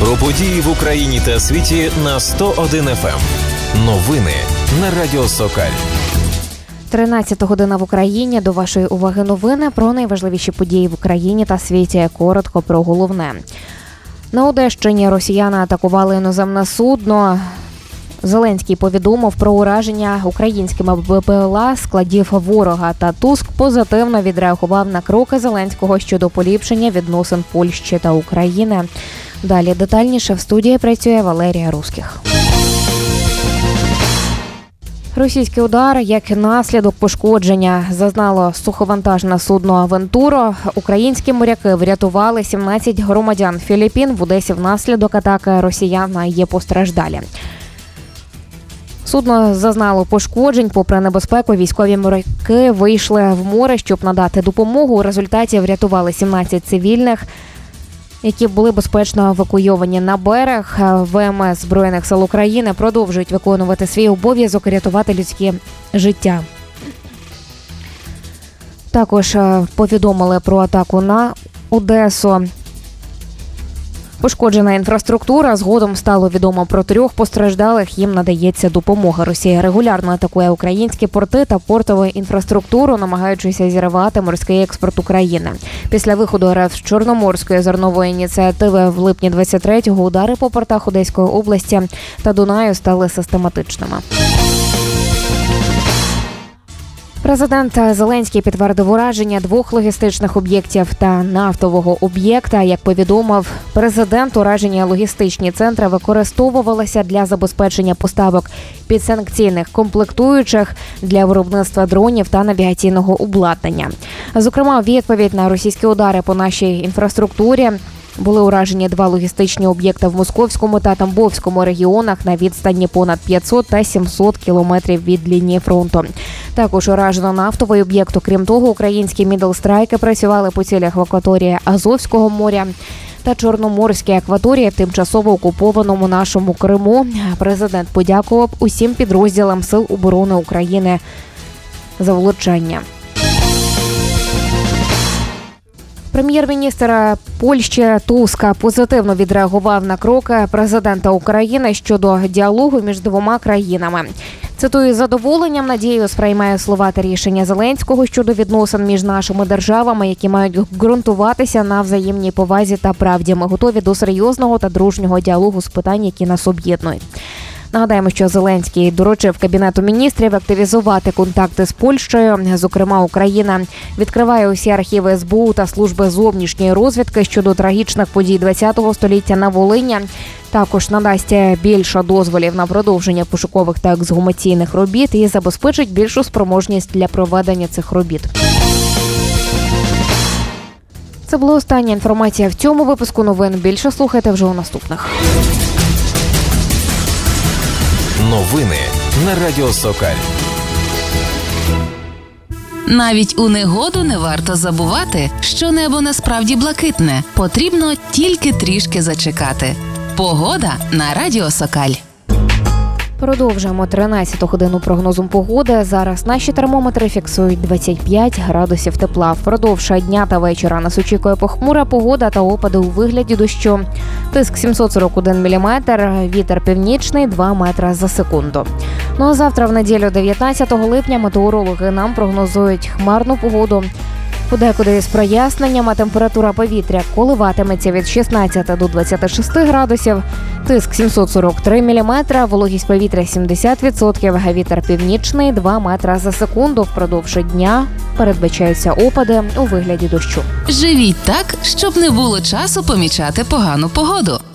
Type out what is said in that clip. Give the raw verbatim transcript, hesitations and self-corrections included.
Про події в Україні та світі на сто один еф ем. Новини на Радіо Сокаль. тринадцята година в Україні. До вашої уваги новини про найважливіші події в Україні та світі. Коротко про головне. На Одещині росіяни атакували іноземне судно. Зеленський повідомив про ураження українськими БПЛА складів ворога, та Туск позитивно відреагував на кроки Зеленського щодо поліпшення відносин Польщі та України. Далі детальніше в студії працює Валерія Руських. Російський удар, як і наслідок пошкодження, зазнало суховантажне судно «Авентуро». Українські моряки врятували сімнадцять громадян Філіппін в Одесі внаслідок атаки росіян, є постраждалі. Судно зазнало пошкоджень. Попри небезпеку, військові моряки вийшли в море, щоб надати допомогу. У результаті врятували сімнадцять цивільних, які були безпечно евакуйовані на берег. ВМС Збройних сил України продовжують виконувати свій обов'язок і рятувати людські життя. Також повідомили про атаку на Одесу. Пошкоджена інфраструктура. Згодом стало відомо про трьох постраждалих. Їм надається допомога. Росія регулярно атакує українські порти та портову інфраструктуру, намагаючись зірвати морський експорт України. Після виходу РФ з Чорноморської зернової ініціативи в липні двадцять третього удари по портах Одеської області та Дунаю стали систематичними. Президент Зеленський підтвердив ураження двох логістичних об'єктів та нафтового об'єкта. Як повідомив президент, уражені логістичні центри використовувалися для забезпечення поставок підсанкційних комплектуючих для виробництва дронів та навігаційного обладнання. Зокрема, у відповідь на російські удари по нашій інфраструктурі були уражені два логістичні об'єкти в Московському та Тамбовському регіонах на відстані понад п'ятсот та сімсот кілометрів від лінії фронту. Також уражено нафтовий об'єкт. Крім того, українські мідлстрайки працювали по цілях в акваторії Азовського моря та Чорноморській акваторії в тимчасово окупованому нашому Криму. Президент подякував усім підрозділам Сил оборони України за влучання. Прем'єр-міністр Польщі Туска позитивно відреагував на кроки президента України щодо діалогу між двома країнами. Цитую: «З задоволенням, надією сприймаю слова та рішення Зеленського щодо відносин між нашими державами, які мають ґрунтуватися на взаємній повазі та правді. Ми готові до серйозного та дружнього діалогу з питань, які нас об'єднують». Нагадаємо, що Зеленський доручив Кабінету міністрів активізувати контакти з Польщею. Зокрема, Україна відкриває усі архіви ес бе у та служби зовнішньої розвідки щодо трагічних подій ХХ століття на Волині. Також надасть більше дозволів на продовження пошукових та ексгумаційних робіт і забезпечить більшу спроможність для проведення цих робіт. Це була остання інформація в цьому випуску новин. Більше слухайте вже у наступних. Новини на Радіо Сокаль. Навіть у негоду не варто забувати, що небо насправді блакитне. Потрібно тільки трішки зачекати. Погода на Радіо Сокаль. Продовжуємо тринадцяту годину прогнозом погоди. Зараз наші термометри фіксують двадцять п'ять градусів тепла. Впродовж дня та вечора нас очікує похмура погода та опади у вигляді дощу. Тиск сімсот сорок один міліметр, вітер північний два метри за секунду. Ну а завтра в неділю дев'ятнадцятого липня метеорологи нам прогнозують хмарну погоду. Подекуди з проясненням, а температура повітря коливатиметься від шістнадцяти до двадцяти шести градусів, тиск сімсот сорок три міліметри, вологість повітря сімдесят відсотків, вітер північний два метри за секунду. Впродовж дня передбачаються опади у вигляді дощу. Живіть так, щоб не було часу помічати погану погоду.